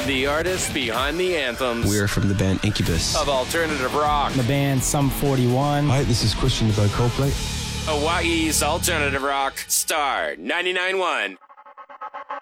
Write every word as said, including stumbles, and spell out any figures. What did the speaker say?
The artists behind the anthems. We're from the band Incubus. Of alternative rock. The band Sum forty-one. Hi, this is Christian by Coldplay. Hawaii's alternative rock. Star ninety-nine point one.